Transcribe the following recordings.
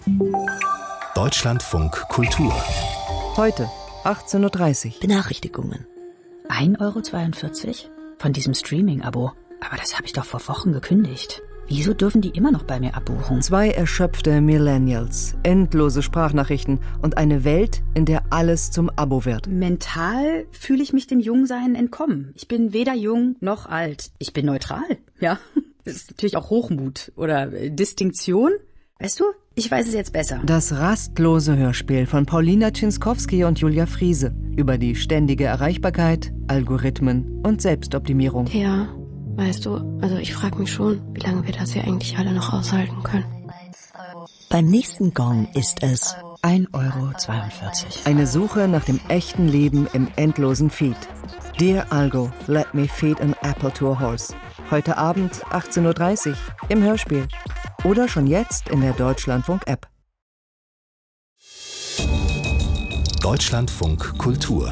Deutschlandfunk Kultur. Heute, 18:30 Uhr. Benachrichtigungen. 1,42 € von diesem Streaming-Abo. Aber das habe ich doch vor Wochen gekündigt. Wieso dürfen die immer noch bei mir abbuchen? 2 erschöpfte Millennials, endlose Sprachnachrichten und eine Welt, in der alles zum Abo wird. Mental fühle ich mich dem Jungsein entkommen. Ich bin weder jung noch alt. Ich bin neutral, ja. Das ist natürlich auch Hochmut oder Distinktion. Weißt du, ich weiß es jetzt besser. Das rastlose Hörspiel von Paulina Czinskowski und Julia Friese über die ständige Erreichbarkeit, Algorithmen und Selbstoptimierung. Ja, weißt du, also ich frage mich schon, wie lange wir das hier eigentlich alle noch aushalten können. Beim nächsten Gong ist es 1,42 €. Eine Suche nach dem echten Leben im endlosen Feed. Dear Algo, let me feed an apple to a horse. Heute Abend 18:30 Uhr im Hörspiel. Oder schon jetzt in der Deutschlandfunk-App. Deutschlandfunk Kultur.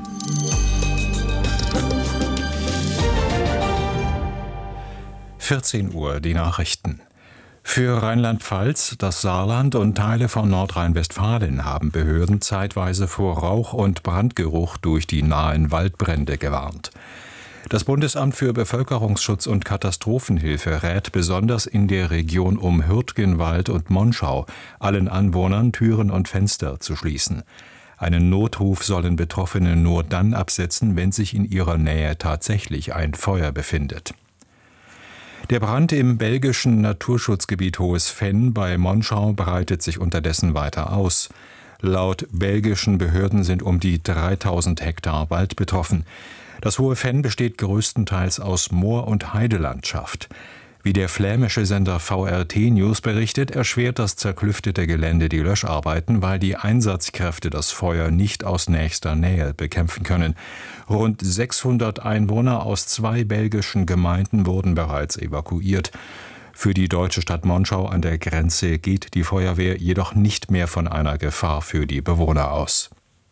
(14 Uhr) die Nachrichten. Für Rheinland-Pfalz, das Saarland und Teile von Nordrhein-Westfalen haben Behörden zeitweise vor Rauch- und Brandgeruch durch die nahen Waldbrände gewarnt. Das Bundesamt für Bevölkerungsschutz und Katastrophenhilfe rät besonders in der Region um Hürtgenwald und Monschau allen Anwohnern Türen und Fenster zu schließen. Einen Notruf sollen Betroffene nur dann absetzen, wenn sich in ihrer Nähe tatsächlich ein Feuer befindet. Der Brand im belgischen Naturschutzgebiet Hohes Venn bei Monschau breitet sich unterdessen weiter aus. Laut belgischen Behörden sind um die 3000 Hektar Wald betroffen. Das Hohe Venn besteht größtenteils aus Moor- und Heidelandschaft. Wie der flämische Sender VRT News berichtet, erschwert das zerklüftete Gelände die Löscharbeiten, weil die Einsatzkräfte das Feuer nicht aus nächster Nähe bekämpfen können. Rund 600 Einwohner aus 2 belgischen Gemeinden wurden bereits evakuiert. Für die deutsche Stadt Monschau an der Grenze geht die Feuerwehr jedoch nicht mehr von einer Gefahr für die Bewohner aus.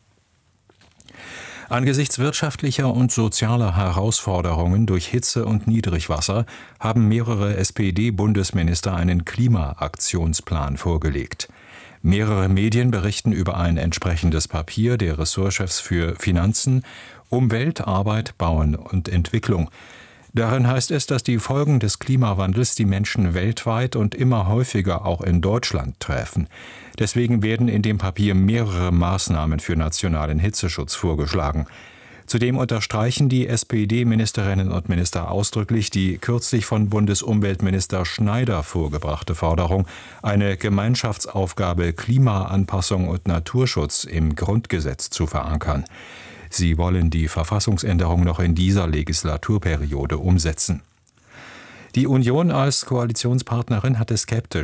Angesichts wirtschaftlicher und sozialer Herausforderungen durch Hitze und Niedrigwasser haben mehrere SPD-Bundesminister einen Klimaaktionsplan vorgelegt. Mehrere Medien berichten über ein entsprechendes Papier der Ressortchefs für Finanzen, Umwelt, Arbeit, Bauen und Entwicklung. Darin heißt es, dass die Folgen des Klimawandels die Menschen weltweit und immer häufiger auch in Deutschland treffen. Deswegen werden in dem Papier mehrere Maßnahmen für nationalen Hitzeschutz vorgeschlagen. Zudem unterstreichen die SPD-Ministerinnen und Minister ausdrücklich die kürzlich von Bundesumweltminister Schneider vorgebrachte Forderung, eine Gemeinschaftsaufgabe Klimaanpassung und Naturschutz im Grundgesetz zu verankern. Sie wollen die Verfassungsänderung noch in dieser Legislaturperiode umsetzen. Die Union als Koalitionspartnerin hatte skeptisch